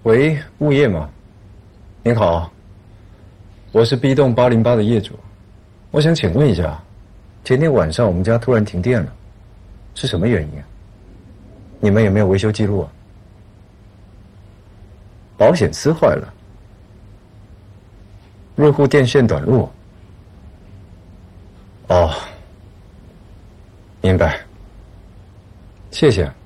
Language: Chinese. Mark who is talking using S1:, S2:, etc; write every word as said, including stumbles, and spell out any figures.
S1: 喂，物业吗？您好，我是 B 栋八零八的业主，我想请问一下，前天晚上我们家突然停电了，是什么原因啊？你们有没有维修记录啊？保险丝坏了，入户电线短路。哦，明白，谢谢。